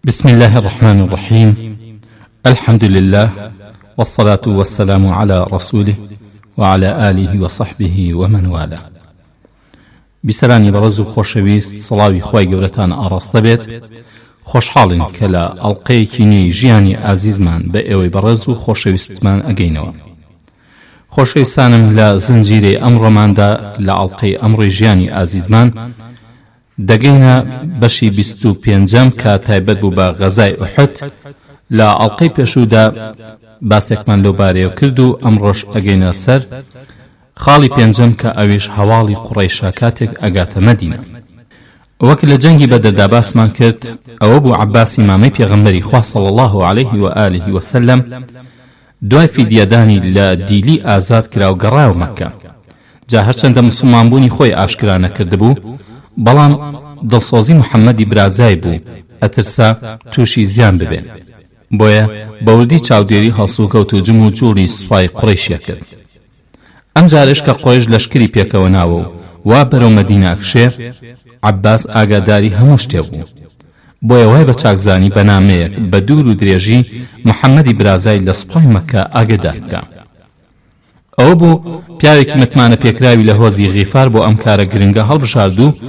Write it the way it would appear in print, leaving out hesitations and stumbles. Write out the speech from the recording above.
بسم الله الرحمن الرحيم. الحمد لله والصلاة والسلام على رسوله وعلى آله وصحبه ومن والاه. بسرانی بەڕێز و خۆشەویست، سڵاوی خۆی گەورەتان ئاڕاستە بێت. خۆشحاڵین کە لە ئەڵقەیەکی نوێی ژیانی ئازیزمان بە ئێوەی بەڕێز و خۆشەویستمان ئەگەینەوە. خۆشەویستانم، لە زنجیرەی ئەمڕۆماندا لە ئەڵقەی ئەمڕۆی ژیانی ئازیزمان دەگەینە بەشی 25 کە تایبەت بوو بە غەزای ئوحود. لە ئەڵقەی پێشوودا باسێکمان لەو بارەیە کرد و ئەمڕۆش ئەگەینە سەر خاڵی پێنجەم کە ئەویش هەواڵی قوڕەیشە کاتێک ئەگاتە مەدینە. وەک لە جەنگی بەدەردا باسمان کرد، ئەوە بوو عەباسی مامەی پێغەمبەری خوا صلی الله عليه و آله وسلم دوای فیدیەدانی لە دیلی ئازاد کرا و گەڕایەوە مەککە. جا هەرچەندە موسڵمانبوونی خۆی ئاشکرا نەکردبوو، بەڵام دڵسۆزی محەممەدی برازای بوو، ئەترسا تووشی زیان ببێن. بۆیە بەوردی چاودێری هەڵسوکەوت و جم و جوڵی سوپای قوڕیشیە کرد. ئەم جارش کە قوڕیش لەشکری پێکەوە ناوە و وا بەرەو مەدینە ئەکشێ، عەباس ئاگاداری هەموو شتێ بوو. بۆیە وای بە چاکزانی بەنامەیەک بە دوور و درێژی محەممەدی برازای لە سوپای مەککە ئاگدار بکە. ئەوە بوو پیاوێکی متمانە پێکراوی لە هۆزی غیفار بۆ ئەم کارە گرنگە هەڵبژارد و